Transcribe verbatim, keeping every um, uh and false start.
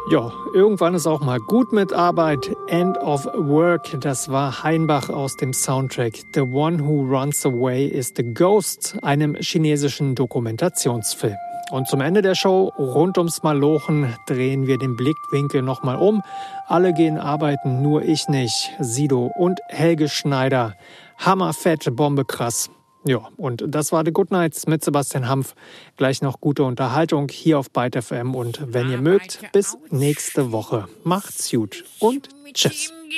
Ja, irgendwann ist auch mal gut mit Arbeit. End of Work, das war Heinbach aus dem Soundtrack The One Who Runs Away is the Ghost, einem chinesischen Dokumentationsfilm. Und zum Ende der Show, rund ums Malochen, drehen wir den Blickwinkel nochmal um. Alle gehen arbeiten, nur ich nicht. Sido und Helge Schneider. Hammerfett, Bombe krass. Ja, und das war The Good Nights mit Sebastian Hanf. Gleich noch gute Unterhaltung hier auf Byte F M. Und wenn ihr mögt, bis nächste Woche. Macht's gut und tschüss.